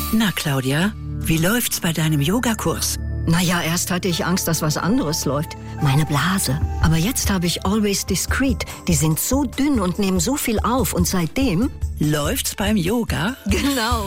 Na, Claudia, wie läuft's bei deinem Yogakurs? Naja, erst hatte ich Angst, dass was anderes läuft. Meine Blase. Aber jetzt habe ich Always Discreet. Die sind so dünn und nehmen so viel auf. Und seitdem... Läuft's beim Yoga? Genau.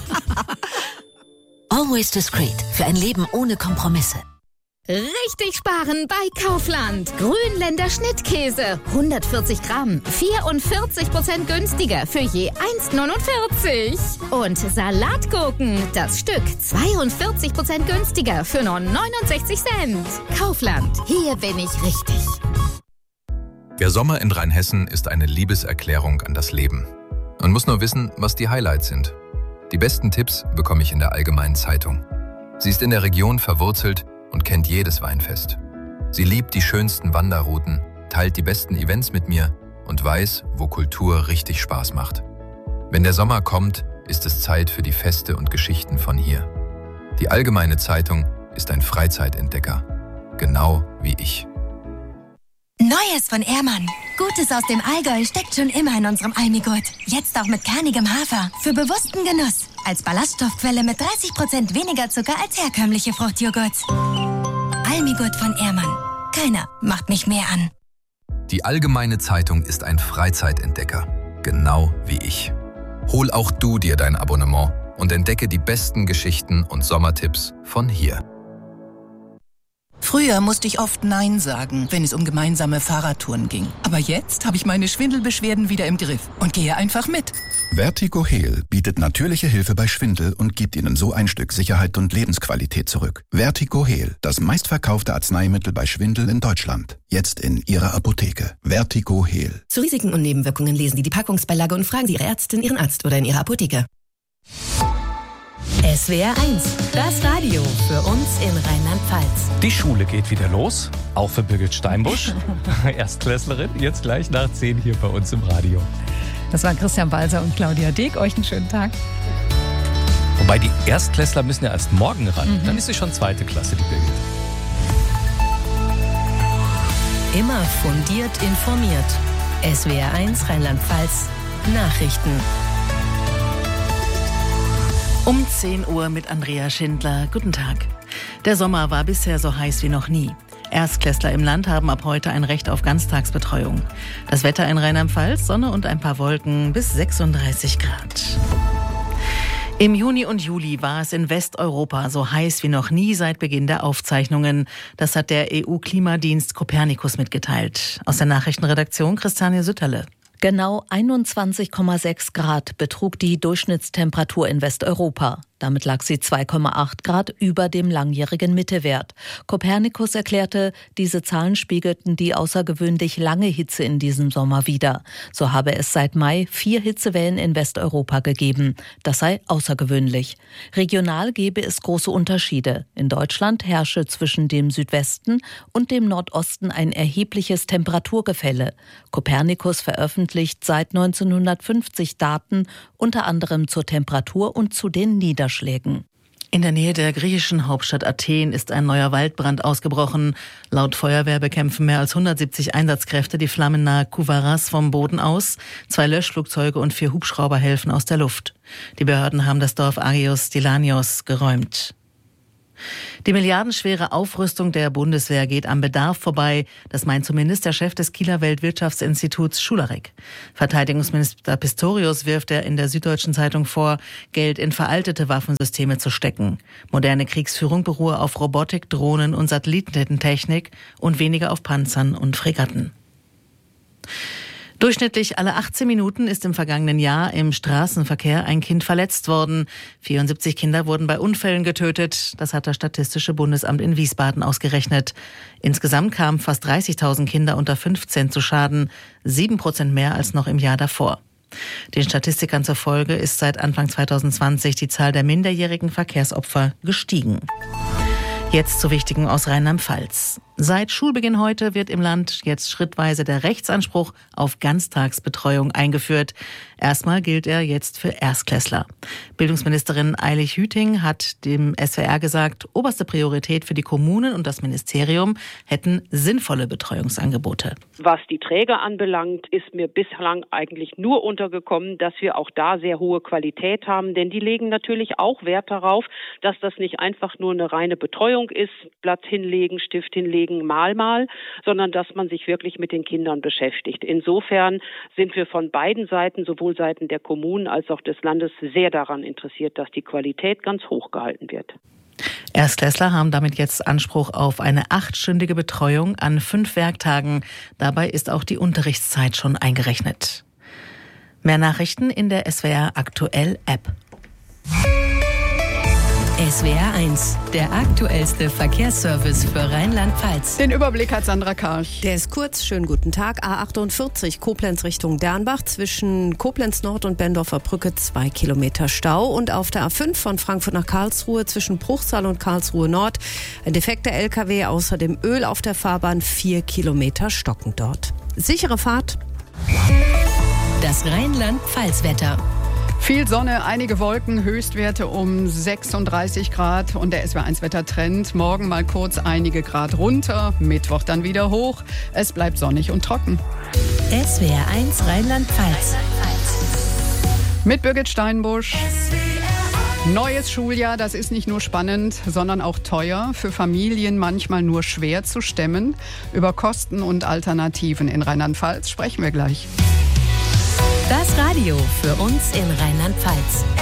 Always Discreet. Für ein Leben ohne Kompromisse. Richtig sparen bei Kaufland. Grünländer Schnittkäse. 140 Gramm. 44% günstiger für je 1,49. Und Salatgurken. Das Stück 42% günstiger für nur 69 Cent. Kaufland. Hier bin ich richtig. Der Sommer in Rheinhessen ist eine Liebeserklärung an das Leben. Man muss nur wissen, was die Highlights sind. Die besten Tipps bekomme ich in der Allgemeinen Zeitung. Sie ist in der Region verwurzelt und kennt jedes Weinfest. Sie liebt die schönsten Wanderrouten, teilt die besten Events mit mir und weiß, wo Kultur richtig Spaß macht. Wenn der Sommer kommt, ist es Zeit für die Feste und Geschichten von hier. Die Allgemeine Zeitung ist ein Freizeitentdecker, genau wie ich. Neues von Ehrmann. Gutes aus dem Allgäu steckt schon immer in unserem Almigurt. Jetzt auch mit kernigem Hafer. Für bewussten Genuss. Als Ballaststoffquelle mit 30% weniger Zucker als herkömmliche Fruchtjoghurts. Almigurt von Ehrmann. Keiner macht mich mehr an. Die Allgemeine Zeitung ist ein Freizeitentdecker, genau wie ich. Hol auch du dir dein Abonnement und entdecke die besten Geschichten und Sommertipps von hier. Früher musste ich oft Nein sagen, wenn es um gemeinsame Fahrradtouren ging. Aber jetzt habe ich meine Schwindelbeschwerden wieder im Griff und gehe einfach mit. VertigoHeal bietet natürliche Hilfe bei Schwindel und gibt Ihnen so ein Stück Sicherheit und Lebensqualität zurück. VertigoHeal, das meistverkaufte Arzneimittel bei Schwindel in Deutschland. Jetzt in Ihrer Apotheke. VertigoHeal. Zu Risiken und Nebenwirkungen lesen Sie die Packungsbeilage und fragen Sie Ihre Ärztin, Ihren Arzt oder in Ihrer Apotheke. SWR 1, das Radio für uns in Rheinland-Pfalz. Die Schule geht wieder los, auch für Birgit Steinbusch, Erstklässlerin, jetzt gleich nach 10 hier bei uns im Radio. Das waren Christian Balser und Claudia Deek. Euch einen schönen Tag. Wobei die Erstklässler müssen ja erst morgen ran, dann ist sie schon 2. Klasse, die Birgit. Immer fundiert informiert. SWR 1 Rheinland-Pfalz Nachrichten. Um 10 Uhr mit Andrea Schindler. Guten Tag. Der Sommer war bisher so heiß wie noch nie. Erstklässler im Land haben ab heute ein Recht auf Ganztagsbetreuung. Das Wetter in Rheinland-Pfalz, Sonne und ein paar Wolken bis 36 Grad. Im Juni und Juli war es in Westeuropa so heiß wie noch nie seit Beginn der Aufzeichnungen. Das hat der EU-Klimadienst Copernicus mitgeteilt. Aus der Nachrichtenredaktion Christiane Sütterle. Genau 21,6 Grad betrug die Durchschnittstemperatur in Westeuropa. Damit lag sie 2,8 Grad über dem langjährigen Mittewert. Copernicus erklärte, diese Zahlen spiegelten die außergewöhnlich lange Hitze in diesem Sommer wider. So habe es seit Mai 4 Hitzewellen in Westeuropa gegeben. Das sei außergewöhnlich. Regional gebe es große Unterschiede. In Deutschland herrsche zwischen dem Südwesten und dem Nordosten ein erhebliches Temperaturgefälle. Copernicus veröffentlicht seit 1950 Daten, unter anderem zur Temperatur und zu den Niederschlägen. In der Nähe der griechischen Hauptstadt Athen ist ein neuer Waldbrand ausgebrochen. Laut Feuerwehr bekämpfen mehr als 170 Einsatzkräfte die Flammen nahe Kouvaras vom Boden aus. 2 Löschflugzeuge und 4 Hubschrauber helfen aus der Luft. Die Behörden haben das Dorf Agios Stylanios geräumt. Die milliardenschwere Aufrüstung der Bundeswehr geht am Bedarf vorbei. Das meint zumindest der Chef des Kieler Weltwirtschaftsinstituts Schularek. Verteidigungsminister Pistorius wirft er in der Süddeutschen Zeitung vor, Geld in veraltete Waffensysteme zu stecken. Moderne Kriegsführung beruhe auf Robotik, Drohnen und Satellitentechnik und weniger auf Panzern und Fregatten. Durchschnittlich alle 18 Minuten ist im vergangenen Jahr im Straßenverkehr ein Kind verletzt worden. 74 Kinder wurden bei Unfällen getötet. Das hat das Statistische Bundesamt in Wiesbaden ausgerechnet. Insgesamt kamen fast 30.000 Kinder unter 15 zu Schaden, 7% mehr als noch im Jahr davor. Den Statistikern zufolge ist seit Anfang 2020 die Zahl der minderjährigen Verkehrsopfer gestiegen. Jetzt zu Wichtigen aus Rheinland-Pfalz. Seit Schulbeginn heute wird im Land jetzt schrittweise der Rechtsanspruch auf Ganztagsbetreuung eingeführt. Erstmal gilt er jetzt für Erstklässler. Bildungsministerin Eilich Hüting hat dem SWR gesagt, oberste Priorität für die Kommunen und das Ministerium hätten sinnvolle Betreuungsangebote. Was die Träger anbelangt, ist mir bislang eigentlich nur untergekommen, dass wir auch da sehr hohe Qualität haben, denn die legen natürlich auch Wert darauf, dass das nicht einfach nur eine reine Betreuung ist, Blatt hinlegen, Stift hinlegen, mal, sondern dass man sich wirklich mit den Kindern beschäftigt. Insofern sind wir von beiden Seiten, sowohl Seiten der Kommunen als auch des Landes, sehr daran interessiert, dass die Qualität ganz hoch gehalten wird. Erstklässler haben damit jetzt Anspruch auf eine 8-stündige Betreuung an 5 Werktagen. Dabei ist auch die Unterrichtszeit schon eingerechnet. Mehr Nachrichten in der SWR Aktuell App. SWR 1, der aktuellste Verkehrsservice für Rheinland-Pfalz. Den Überblick hat Sandra Karch. Der ist kurz, schönen guten Tag. A48 Koblenz Richtung Dernbach. Zwischen Koblenz Nord und Bendorfer Brücke 2 Kilometer Stau. Und auf der A5 von Frankfurt nach Karlsruhe zwischen Bruchsal und Karlsruhe Nord ein defekter LKW, außerdem Öl auf der Fahrbahn, 4 Kilometer stocken dort. Sichere Fahrt. Das Rheinland-Pfalz-Wetter. Viel Sonne, einige Wolken, Höchstwerte um 36 Grad und der SWR1-Wettertrend. Morgen mal kurz einige Grad runter, Mittwoch dann wieder hoch. Es bleibt sonnig und trocken. SWR1 Rheinland-Pfalz. Mit Birgit Steinbusch. Neues Schuljahr, das ist nicht nur spannend, sondern auch teuer. Für Familien manchmal nur schwer zu stemmen. Über Kosten und Alternativen in Rheinland-Pfalz sprechen wir gleich. Das Radio für uns in Rheinland-Pfalz.